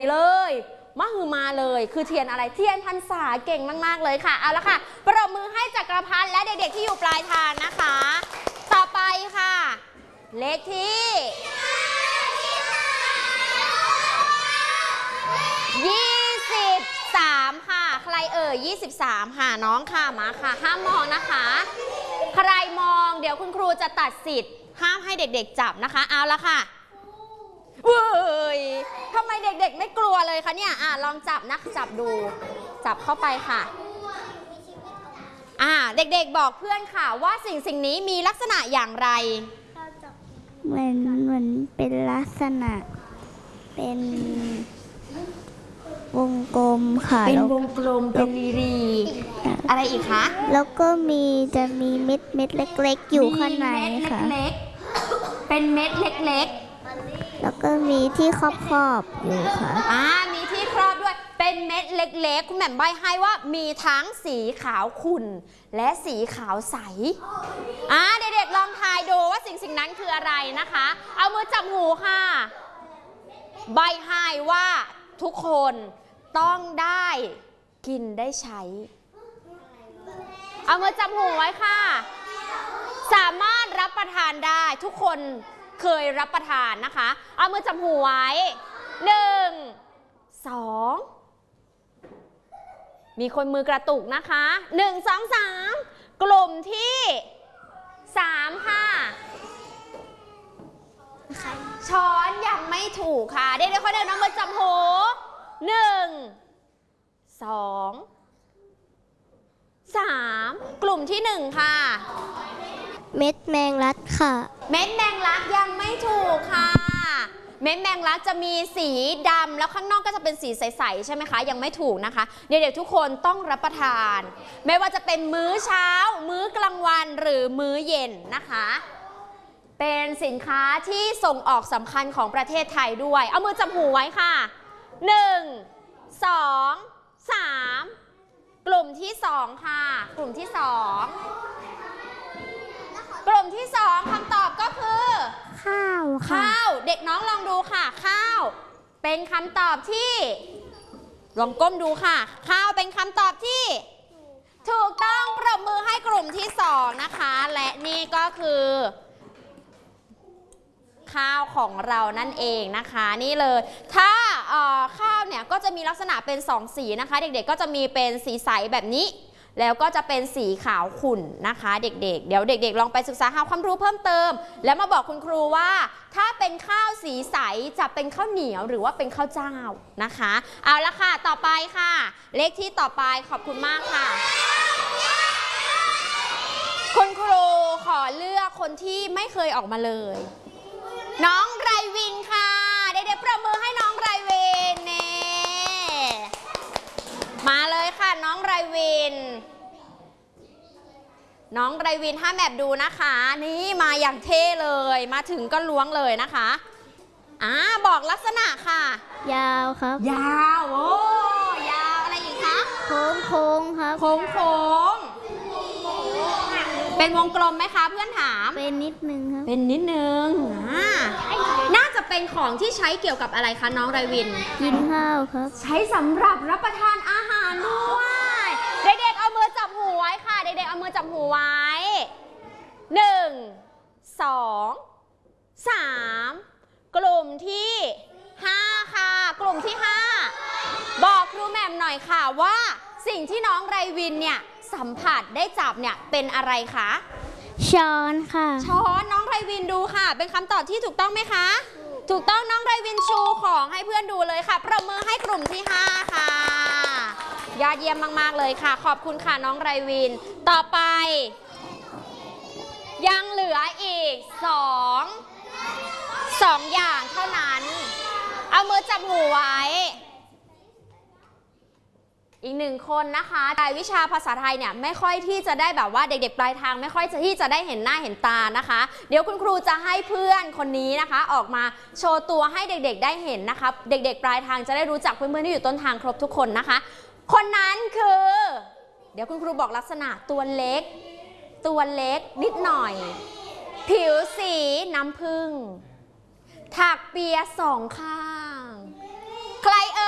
เลยมหือมาเลยคือเทียนอะไรเทียนพรรษาเก่งมากๆเลยค่ะเอาละค่ะปรบมือให้จักรพันธ์และเด็กๆที่อยู่ปลายทางนะคะต่อไปค่ะเลขที่23ค่ะใคร23ค่ะน้องค่ะมาค่ะห้ามมองนะคะใครมองเดี๋ยวคุณครูจะตัดสิทธิ์ห้ามให้เด็กๆจับนะคะเอาละค่ะเว้ยทำไมเด็กๆไม่กลัวเลยคะเนี่ยลองจับนะจับดูจับเข้าไปค่ะเด็กๆบอกเพื่อนค่ะว่าสิ่งนี้มีลักษณะอย่างไรเหมือนเป็นลักษณะเป็นวงกลมค่ะเป็นวงกลมเป็นรีอะไรอีกคะแล้วก็จะมีเม็ดเล็กๆอยู่ข้างในค่ะเป็นเม็ดเล็กๆแล้วก็มีที่ครอบอยู่ค่ะมีที่ครอบด้วยเป็นเม็ดเล็กๆคุณแหม่มใบ้ให้ว่ามีทั้งสีขาวขุ่นและสีขาวใสเด็กๆลองทายดูว่าสิ่งนั้นคืออะไรนะคะเอามือจับหูค่ะใบ้ให้ว่าทุกคนต้องได้กินได้ใช้เอามือจับหูไว้ค่ะสามารถรับประทานได้ทุกคนเคยรับประทานนะคะเอามือจับหูไว้1 2มีคนมือกระตุกนะคะ1 2 3กลุ่มที่3ค่ะช้อนยังไม่ถูกค่ะเด็กๆคนเดินน้องมือจับหู1 2 3กลุ่มที่1ค่ะเม็ดแมงลักค่ะเม็ดแมงลักยังไม่ถูกค่ะเม็ดแมงลักจะมีสีดำแล้วข้างนอกก็จะเป็นสีใสๆใช่ไหมคะยังไม่ถูกนะคะเด็กๆทุกคนต้องรับประทานไม่ว่าจะเป็นมื้อเช้ามื้อกลางวันหรือมื้อเย็นนะคะเป็นสินค้าที่ส่งออกสำคัญของประเทศไทยด้วยเอามือจับหูไว้ค่ะ1 2 3กลุ่มที่2ค่ะกลุ่มที่2คำตอบก็คือข้าวค่ะข้าวเด็กน้องลองดูค่ะข้าวเป็นคำตอบที่ลองก้มดูค่ะข้าวเป็นคำตอบที่ถูกต้องปรบมือให้กลุ่มที่2นะคะและนี่ก็คือข้าวของเรานั่นเองนะคะนี่เลยถ้าข้าวเนี่ยก็จะมีลักษณะเป็น2สีนะคะเด็กๆก็จะมีเป็นสีใสแบบนี้แล้วก็จะเป็นสีขาวขุ่นนะคะเด็กๆเดี๋ยวเด็กๆลองไปศึกษาหาความรู้เพิ่มเติมแล้วมาบอกคุณครูว่าถ้าเป็นข้าวสีใสจะเป็นข้าวเหนียวหรือว่าเป็นข้าวเจ้านะคะเอาละค่ะต่อไปค่ะเลขที่ต่อไปขอบคุณมากค่ะคุณครูขอเลือกคนที่ไม่เคยออกมาเลยน้องไรวินค่ะเด็กๆปรบมือให้น้องไรวินเน่มาเลยค่ะน้องไรวินห้าแมปดูนะคะนี่มาอย่างเท่เลยมาถึงก็ล้วงเลยนะคะบอกลักษณะค่ะยาวครับยาวโอ้ยาวอะไรอีกคะโค้งครับโค้งเป็นวงกลมไหมคะเพื่อนถามเป็นนิดนึงครับเป็นนิดนึงน่าจะเป็นของที่ใช้เกี่ยวกับอะไรคะน้องไรวินกินข้าวครับใช้สำหรับรับประทานอาหารด้วยเด็กๆเอามือจับหูไว้ค่ะเด็กๆเอามือจับหูไว้1 2 3กลุ่มที่5ค่ะกลุ่มที่5บอกครูแหม่มหน่อยค่ะว่าสิ่งที่น้องไรวินเนี่ยสัมผัสได้จับเนี่ยเป็นอะไรคะช้อนค่ะช้อนน้องไรวินดูค่ะเป็นคำตอบที่ถูกต้องไหมคะถูกต้องน้องไรวินชูของให้เพื่อนดูเลยค่ะปรบมือให้กลุ่มที่5ค่ะยอดเยี่ยมมากๆเลยค่ะขอบคุณค่ะน้องไรวินต่อไปยังเหลืออีก2อย่างเท่านั้นเอามือจับหูไว้อีก1คนนะคะแต่วิชาภาษาไทยเนี่ยไม่ค่อยที่จะได้แบบว่าเด็กๆปลายทางไม่ค่อยที่จะได้เห็นหน้าเห็นตานะคะเดี๋ยวคุณครูจะให้เพื่อนคนนี้นะคะออกมาโชว์ตัวให้เด็กๆได้เห็นนะคะเด็กๆปลายทางจะได้รู้จักเพื่อนๆที่อยู่ต้นทางครบทุกคนนะคะคนนั้นคือเดี๋ยวคุณครูบอกลักษณะตัวเล็กนิดหน่อยผิวสีน้ำผึ้งถักเปีย2 ข้างใคร